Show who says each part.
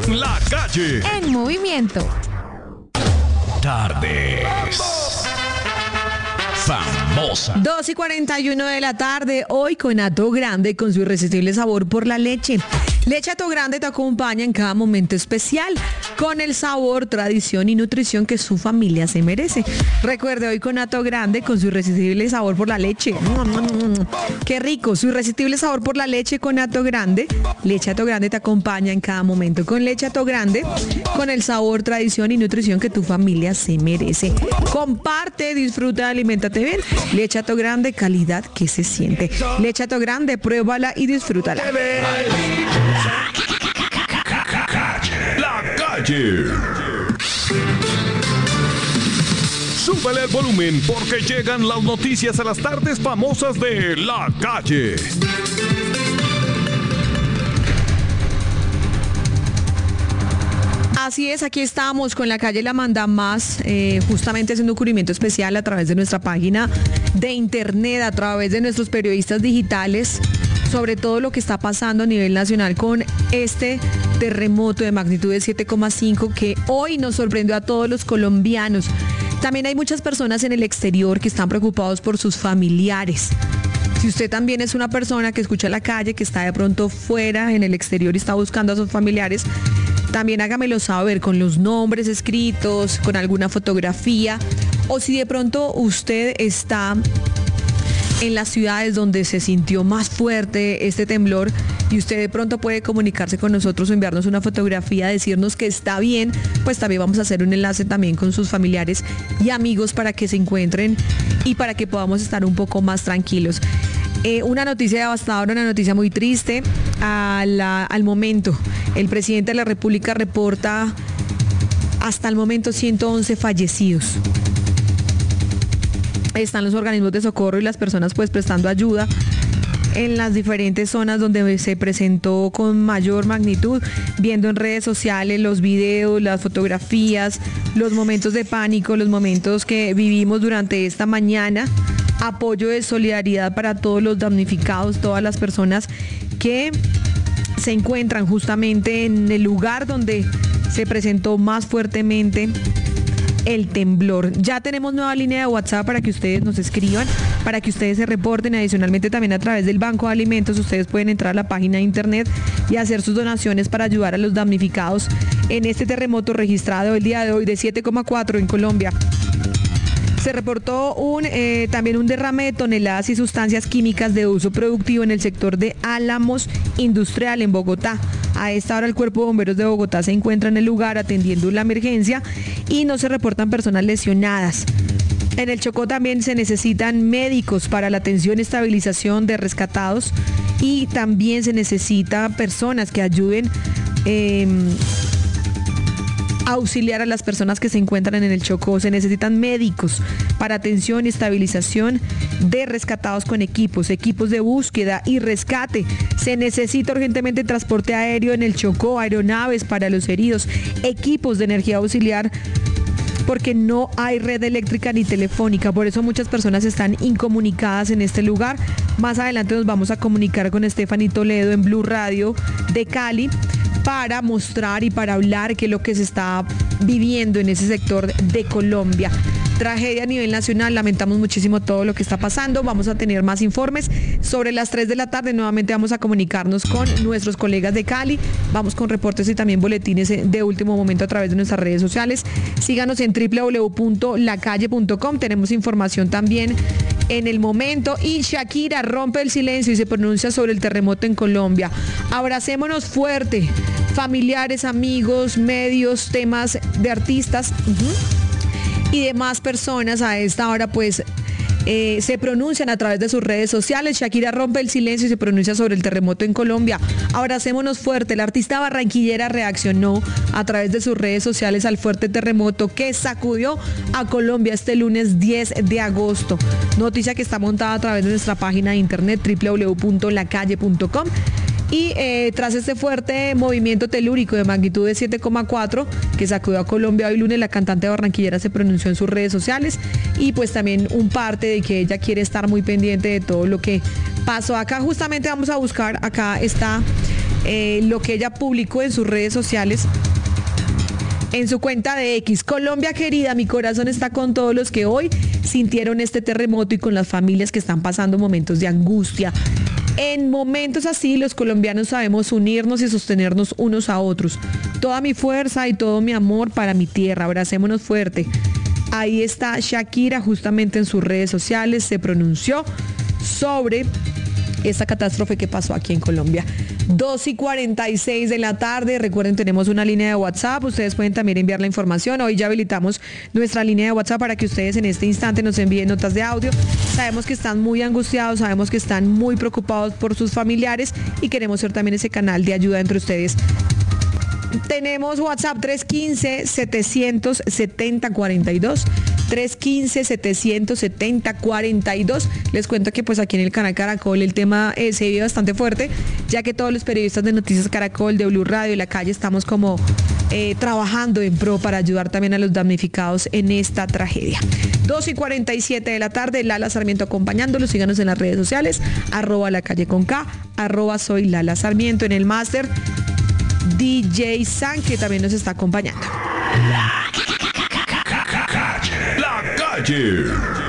Speaker 1: La Calle.
Speaker 2: En movimiento.
Speaker 1: Tardes famosas.
Speaker 3: 2:41 de la tarde, hoy con Hato Grande, con su irresistible sabor por la leche. Leche Hato Grande te acompaña en cada momento especial, con el sabor, tradición y nutrición que su familia se merece. Recuerde, hoy con Hato Grande, con su irresistible sabor por la leche. ¡Qué rico! Su irresistible sabor por la leche con Hato Grande. Leche Hato Grande te acompaña en cada momento. Con Leche Hato Grande, con el sabor, tradición y nutrición que tu familia se merece. Comparte, disfruta, aliméntate bien. Leche Hato Grande, calidad que se siente. Leche Hato Grande, pruébala y disfrútala.
Speaker 1: La Calle. Súbele el volumen porque llegan las noticias a las tardes famosas de La Calle.
Speaker 3: Así es, aquí estamos con La Calle La Manda Más, justamente haciendo un cubrimiento especial a través de nuestra página de internet, a través de nuestros periodistas digitales, sobre todo lo que está pasando a nivel nacional con este terremoto de magnitud de 7,5 que hoy nos sorprendió a todos los colombianos. También hay muchas personas en el exterior que están preocupados por sus familiares. Si usted también es una persona que escucha La Calle, que está de pronto fuera en el exterior y está buscando a sus familiares, también hágamelo saber con los nombres escritos, con alguna fotografía, o si de pronto usted está en las ciudades donde se sintió más fuerte este temblor y usted de pronto puede comunicarse con nosotros o enviarnos una fotografía, decirnos que está bien, pues también vamos a hacer un enlace también con sus familiares y amigos para que se encuentren y para que podamos estar un poco más tranquilos. Una noticia devastadora, una noticia muy triste. Al momento, el presidente de la República reporta hasta el momento 111 fallecidos. Están los organismos de socorro y las personas pues prestando ayuda en las diferentes zonas donde se presentó con mayor magnitud, viendo en redes sociales los videos, las fotografías, los momentos de pánico, los momentos que vivimos durante esta mañana. Apoyo de solidaridad para todos los damnificados, todas las personas que se encuentran justamente en el lugar donde se presentó más fuertemente el temblor. Ya tenemos nueva línea de WhatsApp para que ustedes nos escriban, para que ustedes se reporten. Adicionalmente también a través del Banco de Alimentos ustedes pueden entrar a la página de internet y hacer sus donaciones para ayudar a los damnificados en este terremoto registrado el día de hoy de 7,4 en Colombia. Se reportó también un derrame de toneladas y sustancias químicas de uso productivo en el sector de Álamos Industrial en Bogotá. A esta hora el Cuerpo de Bomberos de Bogotá se encuentra en el lugar atendiendo la emergencia y no se reportan personas lesionadas. En el Chocó también se necesitan médicos para la atención y estabilización de rescatados y también se necesita personas que ayuden auxiliar a las personas que se encuentran en el Chocó. Se necesitan médicos para atención y estabilización de rescatados con equipos de búsqueda y rescate. Se necesita urgentemente transporte aéreo en el Chocó, aeronaves para los heridos, equipos de energía auxiliar, porque no hay red eléctrica ni telefónica. Por eso muchas personas están incomunicadas en este lugar. Más adelante nos vamos a comunicar con Stephanie Toledo en Blue Radio de Cali para mostrar y para hablar qué es lo que se está viviendo en ese sector de Colombia. Tragedia a nivel nacional, lamentamos muchísimo todo lo que está pasando. Vamos a tener más informes sobre las 3 de la tarde. Nuevamente vamos a comunicarnos con nuestros colegas de Cali. Vamos con reportes y también boletines de último momento a través de nuestras redes sociales. Síganos en www.lacalle.com. Tenemos información también en el momento. Y Shakira rompe el silencio y se pronuncia sobre el terremoto en Colombia. Abracémonos fuerte, familiares, amigos, medios, temas de artistas y demás personas a esta hora pues se pronuncian a través de sus redes sociales. Shakira rompe el silencio y se pronuncia sobre el terremoto en Colombia. Abracémonos fuerte. La artista barranquillera reaccionó a través de sus redes sociales al fuerte terremoto que sacudió a Colombia este lunes 10 de agosto. Noticia que está montada a través de nuestra página de internet www.lacalle.com. Y tras este fuerte movimiento telúrico de magnitud de 7,4 que sacudió a Colombia hoy lunes, la cantante barranquillera se pronunció en sus redes sociales y pues también un parte de que ella quiere estar muy pendiente de todo lo que pasó acá. Justamente vamos a buscar, acá está lo que ella publicó en sus redes sociales. En su cuenta de X, Colombia querida, mi corazón está con todos los que hoy sintieron este terremoto y con las familias que están pasando momentos de angustia. En momentos así, los colombianos sabemos unirnos y sostenernos unos a otros. Toda mi fuerza y todo mi amor para mi tierra, abracémonos fuerte. Ahí está Shakira, justamente en sus redes sociales, se pronunció sobre esta catástrofe que pasó aquí en Colombia. 2:46 de la tarde. Recuerden, tenemos una línea de WhatsApp. Ustedes pueden también enviar la información. Hoy ya habilitamos nuestra línea de WhatsApp para que ustedes en este instante nos envíen notas de audio. Sabemos que están muy angustiados, sabemos que están muy preocupados por sus familiares y queremos ser también ese canal de ayuda entre ustedes. Tenemos WhatsApp 315-770-42. 315-770-42. Les cuento que pues aquí en el canal Caracol el tema se vive bastante fuerte, ya que todos los periodistas de Noticias Caracol, de Blue Radio y La Calle estamos como trabajando en pro para ayudar también a los damnificados en esta tragedia. 2:47 de la tarde, Lala Sarmiento acompañándolos. Síganos en las redes sociales, @lacalle_con_k, @soy Lala Sarmiento. En el máster, DJ San, que también nos está acompañando.
Speaker 1: La Calle.